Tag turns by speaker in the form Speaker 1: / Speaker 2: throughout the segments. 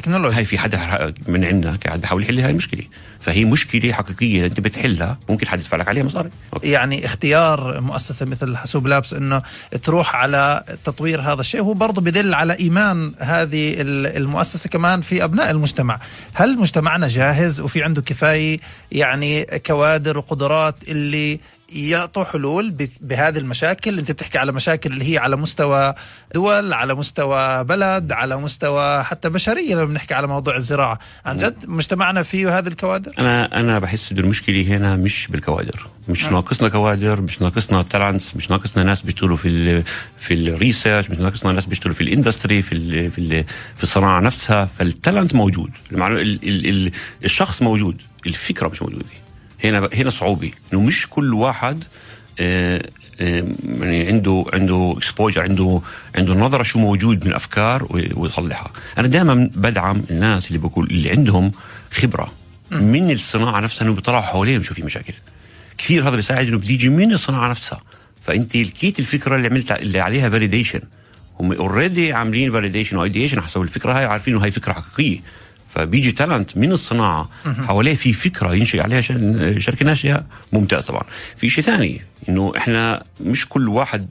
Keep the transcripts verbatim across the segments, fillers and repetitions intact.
Speaker 1: التكنولوجيا.
Speaker 2: هاي في حدا من عندنا قاعد بحاول يحل هاي المشكلة، فهي مشكلة حقيقية أنت بتحلها، ممكن حد يدفع لك عليها مصاري.
Speaker 1: يعني اختيار مؤسسة مثل حاسوب لابس إنه تروح على تطوير هذا الشيء هو برضو بدل على إيمان هذه المؤسسة كمان في أبناء المجتمع. هل مجتمعنا جاهز وفي عنده كفاية يعني كوادر وقدرات اللي يعطوا حلول بهذه المشاكل؟ انت بتحكي على مشاكل اللي هي على مستوى دول، على مستوى بلد، على مستوى حتى بشرية. لما بنحكي على موضوع الزراعة عن جد مجتمعنا فيه هذه الكوادر.
Speaker 2: انا انا بحس ان المشكلة هنا مش بالكوادر، مش م. ناقصنا كوادر، مش ناقصنا تالنتس، مش ناقصنا ناس بيشتغلوا في ال في الريسيرش، مش ناقصنا ناس بيشتغلوا في الاندستري، في ال في ال في الصناعة نفسها. فالتالنت موجود، ال ال ال الشخص موجود، الفكرة مش موجودة. هنا هنا صعوبة إنه مش كل واحد آه آه يعني عنده عنده اكسبوجر، عنده عنده نظرة شو موجود من أفكار ويصلحها. أنا دائما بدعم الناس اللي بقول اللي عندهم خبرة من الصناعة نفسها، إنه بيطلعوا حواليهم شو في مشاكل كثير. هذا بيساعد إنه بتيجي من الصناعة نفسها. فأنت الكيت الفكرة اللي عملت اللي عليها فاليديشن، هم اوريدي عاملين فاليديشن وايديشن حسب الفكرة هاي، عارفين إنه هاي فكرة حقيقية. فبيجي تالنت من الصناعة حواليه في فكرة ينشئ عليها شركة ناشئة ممتاز. طبعا في شيء ثاني إنه إحنا مش كل واحد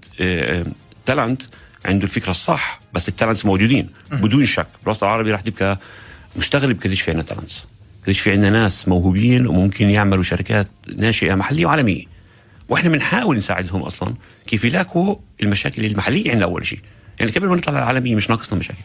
Speaker 2: تالنت عنده الفكرة الصح، بس التالنتس موجودين بدون شك. بالوسط العربي راح تبقى مستغرب قديش في عنا تالنتس، قديش في عنا ناس موهوبين وممكن يعملوا شركات ناشئة محلية وعالمية، وإحنا بنحاول نساعدهم أصلا كيف يلاقوا المشاكل المحلية عندنا أول شيء. يعني قبل ما نطلع العالمية مش ناقصنا مشاكل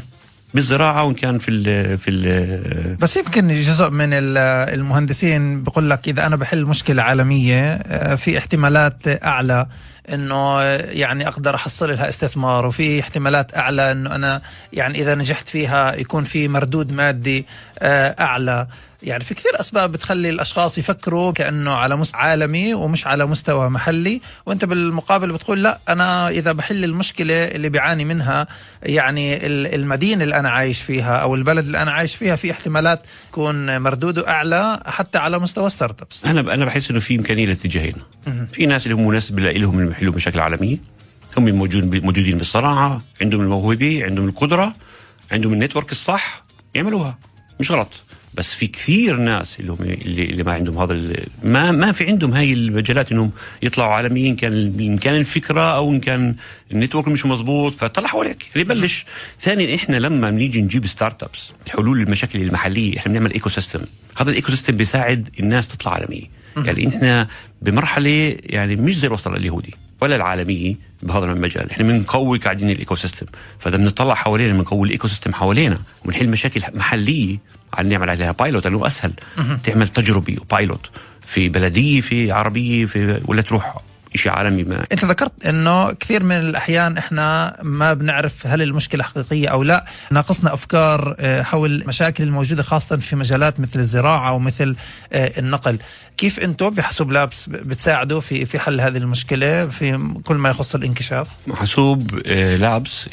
Speaker 2: بالزراعة وإن كان في ال في ال
Speaker 1: بس يمكن جزء من المهندسين بيقول لك إذا أنا بحل مشكلة عالمية في احتمالات أعلى إنه يعني أقدر أحصل لها استثمار، وفي احتمالات أعلى إنه أنا يعني إذا نجحت فيها يكون في مردود مادي أعلى. يعني في كثير أسباب بتخلي الأشخاص يفكروا كأنه على مستوى عالمي ومش على مستوى محلي، وأنت بالمقابل بتقول لا، أنا إذا بحل المشكلة اللي بيعاني منها يعني المدينة اللي أنا عايش فيها أو البلد اللي أنا عايش فيها في احتمالات يكون مردوده أعلى حتى على مستوى ستارت ابس.
Speaker 2: أنا أنا بحس إنه في إمكانية لاتجاهين. في ناس اللي هم مناسب لهم إنهم يحلوا مشاكل عالمية، هم موجودين موجودين بالصناعة، عندهم الموهبة، عندهم القدرة، عندهم النتورك الصح يعملوها، مش غلط. بس في كثير ناس اللي هم اللي, اللي ما عندهم هذا، ما ما في عندهم هاي المجالات انهم يطلعوا عالميين، كان ان كان الفكره او ان كان النتورك مش مزبوط. فطلع حواليك اللي يبلش. ثانيا احنا لما بنيجي نجيب ستارت ابس حلول المشاكل المحليه، احنا بنعمل ايكو سيستم. هذا الايكو سيستم بيساعد الناس تطلع عالميه. يعني احنا بمرحله يعني مش زي الوسط اليهودي ولا العالميه بهذا المجال، احنا بنقوي قاعدين الايكو سيستم. فاذا بنطلع حوالينا بنقوي الايكو سيستم حوالينا ونحل مشاكل محليه، على نعمل عليها بايلوت لأنه أسهل. تعمل تجربة وبايلوت في بلدية، في عربية، في ولا تروح إشي عالمي. ما
Speaker 1: أنت ذكرت إنه كثير من الأحيان إحنا ما بنعرف هل المشكلة حقيقية أو لا، ناقصنا أفكار حول المشاكل الموجودة خاصة في مجالات مثل الزراعة ومثل النقل. كيف أنتم بحاسوب لابس بتساعدوا في في حل هذه المشكلة في كل ما يخص الانكشاف؟
Speaker 2: حاسوب لابس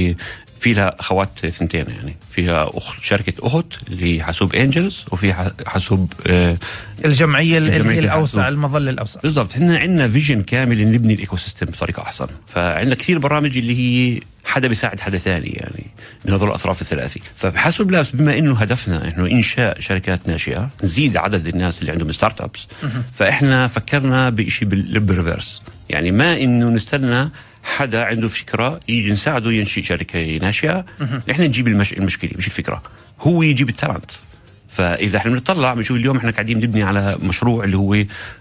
Speaker 2: في لها أخوات ثنتين، يعني فيها أخت شركة أخت اللي حاسوب إنجلز، وفي حاسوب آه
Speaker 1: الجمعية اللي الأوسع، المظلة الأوسع.
Speaker 2: بالضبط. إحنا عندنا فيجن كامل إن نبني الإيكو سيستم بطريقة أحسن. فعندنا كثير برامج اللي هي حدا بيساعد حدا ثاني، يعني من هذول الأطراف الثلاثي. فبحاسوب لابس بما إنه هدفنا إنه إنشاء شركات ناشئة، نزيد عدد الناس اللي عندهم ستارت أبس، فإحنا فكرنا بإشي بالريفرس. يعني ما إنه نستنى حدا عنده فكرة يجي نساعده ينشئ شركة ناشئة، إحنا نجيب المش... المشكلة مش الفكرة، هو يجيب التالنت. فإذا إحنا بنطلع بنشوف اليوم إحنا قاعدين نبني على مشروع اللي هو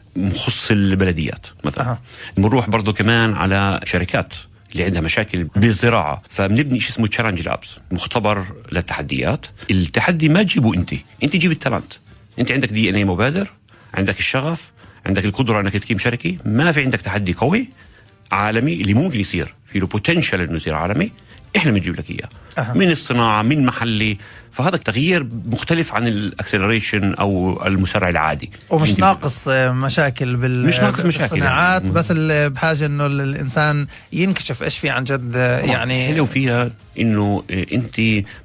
Speaker 2: مخص البلديات مثلا، أه. بنروح برضو كمان على شركات اللي عندها مشاكل بالزراعة، فبنبني شيء اسمه تشالنج لابس، مختبر للتحديات. التحدي ما تجيبه أنت، أنت جيب التالنت. أنت عندك دي إن اي مبادر، عندك الشغف، عندك القدرة أنك تقيم شركة، ما في عندك تحدي قوي عالمي اللي ممكن يصير في له بوتنشال انه يصير عالمي، احنا بنجيب لك اياه أه. من الصناعه، من محلي. فهذا التغيير مختلف عن الاكسلريشن او المسرع العادي،
Speaker 1: ومش ناقص مشاكل بال
Speaker 2: مش ناقص مشاكل
Speaker 1: بالصناعات يعني. بس بحاجه انه الانسان ينكشف ايش في عن جد. يعني
Speaker 2: لو فيها انه انت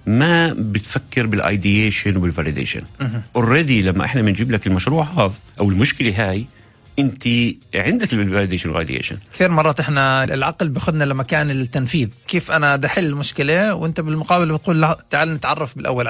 Speaker 2: ما بتفكر بالايديشن وبالفاليديشن اوريدي. لما احنا بنجيب لك المشروع هذا او المشكله هاي، انت عندك الفاليديشن والفاليديشن.
Speaker 1: كثير مرات احنا العقل بخدنا لمكان التنفيذ، كيف انا دحل المشكله وانت بالمقابل بتقول لا تعال نتعرف بالاول